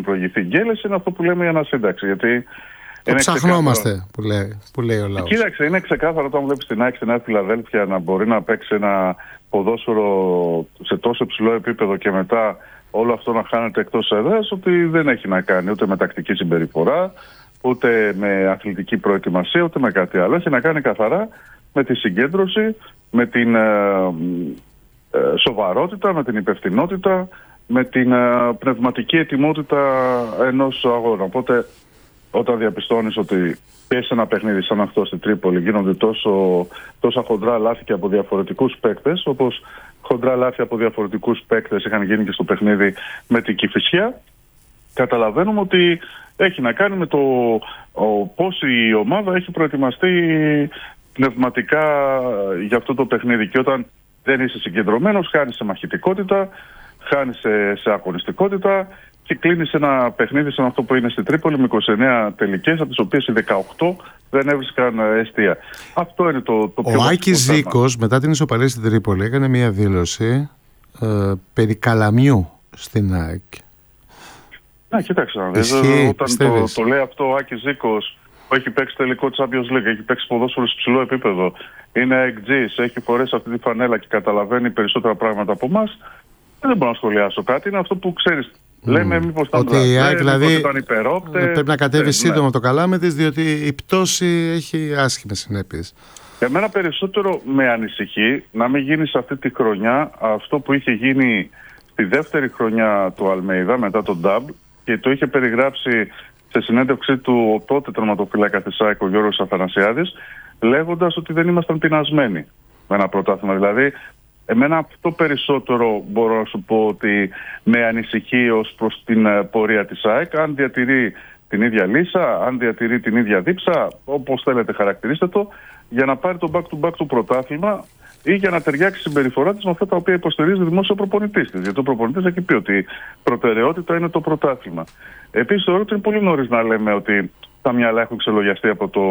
έχουν προηγηθεί γκέλες είναι αυτό που λέμε η ανασύνταξη. Γιατί το ψαχνόμαστε που λέει ο λαός. Κοίταξε, είναι ξεκάθαρο όταν βλέπεις την ΑΕΚ στη Νέα Φιλαδέλφια να μπορεί να παίξει ένα ποδόσφαιρο σε τόσο υψηλό επίπεδο και μετά όλο αυτό να χάνεται εκτός έδρας, ότι δεν έχει να κάνει ούτε με τακτική συμπεριφορά, ούτε με αθλητική προετοιμασία, ούτε με κάτι άλλο. Έχει να κάνει καθαρά με τη συγκέντρωση, με την σοβαρότητα, με την υπευθυνότητα, με την πνευματική ετοιμότητα ενός αγώνα. Οπότε όταν διαπιστώνεις ότι και σε ένα παιχνίδι σαν αυτό στη Τρίπολη γίνονται τόσα χοντρά λάθη και από διαφορετικούς παίκτες, όπως χοντρά λάθη από διαφορετικούς παίκτες είχαν γίνει και στο παιχνίδι με την Κηφισιά, καταλαβαίνουμε ότι έχει να κάνει με το πώς η ομάδα έχει προετοιμαστεί πνευματικά για αυτό το παιχνίδι. Και όταν δεν είσαι συγκεντρωμένος, χάνεις σε μαχητικότητα, χάνεις σε αγωνιστικότητα και κλείνεις ένα παιχνίδι σαν αυτό που είναι στη Τρίπολη με 29 τελικές, από τις οποίες οι 18 δεν έβρισκαν εστία. Αυτό είναι το πιο Ο Άκης Ζήκος μετά την ισοπαλία στην Τρίπολη έκανε μια δήλωση περί καλαμιού στην ΑΕΚ. Ναι, κοίταξε να δεις. Όταν το λέει αυτό ο Άκης Ζήκος, που έχει παίξει τελικό Champions League, έχει παίξει ποδόσφαιρο σε ψηλό επίπεδο, είναι εκτζής, έχει φορέσει αυτή τη φανέλα και καταλαβαίνει περισσότερα πράγματα από εμάς, δεν μπορώ να σχολιάσω κάτι. Είναι αυτό που ξέρεις. Λέμε μήπως ήταν βραδέ, δηλαδή ήταν υπερόπτε. Πρέπει να κατέβει σύντομα το καλάμι της, διότι η πτώση έχει άσχημες συνέπειες. Εμένα περισσότερο με ανησυχεί να μην γίνει σε αυτή τη χρονιά αυτό που είχε γίνει στη δεύτερη χρονιά του Αλμέιδα μετά τον Νταμπ και το είχε περιγράψει σε συνέντευξή του τότε τερματοφύλακα της ΑΕΚ ο Γιώργος Αθανασιάδης, λέγοντας ότι δεν ήμασταν πεινασμένοι με ένα πρωτάθλημα. Δηλαδή, εμένα αυτό περισσότερο μπορώ να σου πω ότι με ανησυχεί ως προς την πορεία της ΑΕΚ. Αν διατηρεί την ίδια λύσα, αν διατηρεί την ίδια δίψα, όπως θέλετε χαρακτηρίστε το, για να πάρει το back-to-back του πρωτάθλημα ή για να ταιριάξει η συμπεριφορά της με αυτά τα οποία υποστηρίζει δημόσιο προπονητής της. Γιατί ο προπονητής έχει πει ότι η προτεραιότητα είναι το πρωτάθλημα. Επίσης, θεωρώ ότι είναι πολύ νωρίς να λέμε ότι τα μυαλά έχουν ξελογιαστεί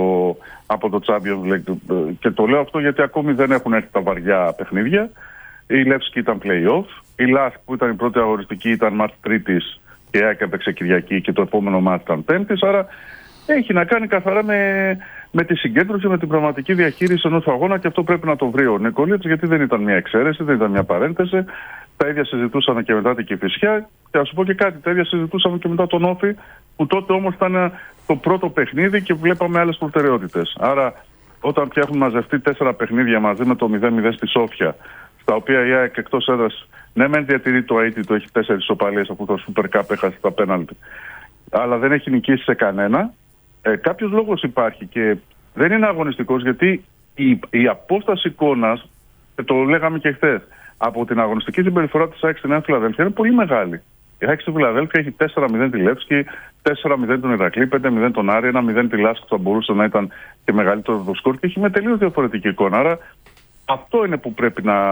από το Champions League. Και το λέω αυτό γιατί ακόμη δεν έχουν έρθει τα βαριά παιχνίδια. Η Λεύσκη ήταν play-off. Η ΛΑΣΚ που ήταν η πρώτη αγωνιστική ήταν μάτς Τρίτης και η ΑΕΚ έπαιξε Κυριακή και το επόμενο μάτς ήταν Πέμπτης. Άρα έχει να κάνει καθαρά με τη συγκέντρωση, με την πραγματική διαχείριση ενός αγώνα και αυτό πρέπει να το βρει ο Νικολίτης, γιατί δεν ήταν μια εξαίρεση, δεν ήταν μια παρένθεση. Τα ίδια συζητούσαμε και μετά την Κηφισιά και να σου πω και κάτι, τα ίδια συζητούσαμε και μετά τον Όφη, που τότε όμως ήταν το πρώτο παιχνίδι και βλέπαμε άλλες προτεραιότητες. Άρα όταν πια έχουν μαζευτεί 4 παιχνίδια μαζί με το 0-0 στη Σόφια, στα οποία η ΑΕΚ εκτός έδρας ναι μεν διατηρεί το αίτητο, έχει 4 ισοπαλίες από το Super Cup, έχασε τα πέναλτι, αλλά δεν έχει νικήσει σε κανένα. Κάποιος λόγος υπάρχει και δεν είναι αγωνιστικός, γιατί η απόσταση εικόνας, το λέγαμε και χθες, από την αγωνιστική συμπεριφορά της ΑΕΚ στη Νέα Φιλαδέλφια είναι πολύ μεγάλη. Η ΑΕΚ στη Φιλαδέλφια έχει 4-0 τη Λεύσκη, 4-0 τον Ηρακλή, 5-0 τον Άρη, 1-0 τη ΛΑΣΚ που θα μπορούσε να ήταν και μεγαλύτερο το σκορ και έχει με τελείως διαφορετική εικόνα. Άρα αυτό είναι που πρέπει να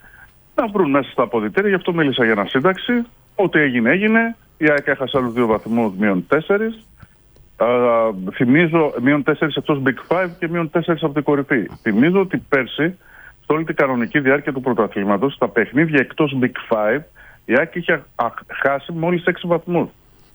βρουν μέσα στα αποδυτήρια. Γι' αυτό μίλησα για ανασύνταξη. Ό,τι έγινε, έγινε. Η ΑΕΚ έχασε άλλους 2 βαθμούς, -4. Θυμίζω -4 εκτός Big 5 και -4 από την κορυφή. Θυμίζω ότι πέρσι, σε όλη την κανονική διάρκεια του πρωταθλήματος, στα παιχνίδια εκτός Big 5, η ΑΕΚ είχε χάσει μόλις 6 βαθμούς.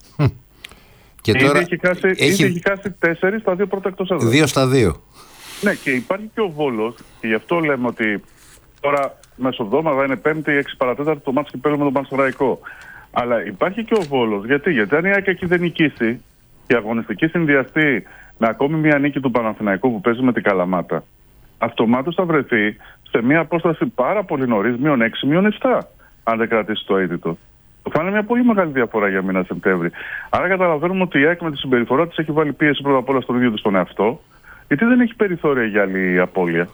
Και τώρα έχει χάσει 4 στα 2 πρώτα εκτός έδρας. 2 στα 2. Ναι, και υπάρχει και ο Βόλος, και γι' αυτό λέμε ότι τώρα μεσοβδόμαδα είναι 5η, 6 παρατέταρτο το μάτς κυπέλλου με τον Πανσεραϊκό. Αλλά υπάρχει και ο Βόλος. Γιατί αν η ΑΕΚ εκεί δεν νικήσει και η αγωνιστική συνδυαστεί με ακόμη μια νίκη του Παναθηναϊκού που παίζει με την Καλαμάτα, αυτομάτως θα βρεθεί σε μια απόσταση πάρα πολύ νωρίς, -6, -7, αν δεν κρατήσει το αίτητο. Θα είναι μια πολύ μεγάλη διαφορά για μήνα Σεπτέμβρη. Άρα καταλαβαίνουμε ότι η ΑΕΚ με τη συμπεριφορά της έχει βάλει πίεση πρώτα απ' όλα στον ίδιο της τον εαυτό, γιατί δεν έχει περιθώρια για άλλη απώλεια.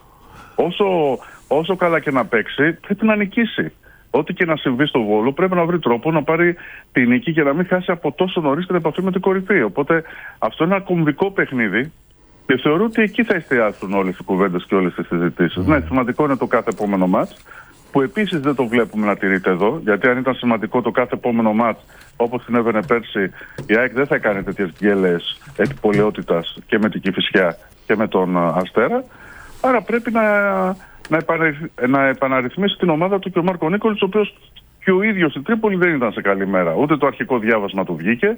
Όσο καλά και να παίξει, πρέπει να νικήσει. Ό,τι και να συμβεί στο Βόλο, πρέπει να βρει τρόπο να πάρει τη νίκη και να μην χάσει από τόσο νωρίς την επαφή με την κορυφή. Οπότε αυτό είναι ένα κομβικό παιχνίδι και θεωρώ ότι εκεί θα εστιάσουν όλες οι κουβέντες και όλες τις συζητήσεις. Ναι, σημαντικό είναι το κάθε επόμενο μάτς, που επίσης δεν το βλέπουμε να τηρείται εδώ, γιατί αν ήταν σημαντικό το κάθε επόμενο μάτς, όπως συνέβαινε πέρσι, η ΑΕΚ δεν θα κάνει τέτοιες γκέλες επιπολαιότητας και με την Κηφισιά και με τον Αστέρα. Άρα πρέπει να επαναρρυθμίσει την ομάδα του και ο Μάρκο Νίκολιτς, ο οποίος και ο ίδιος στην Τρίπολη δεν ήταν σε καλή μέρα. Ούτε το αρχικό διάβασμα του βγήκε,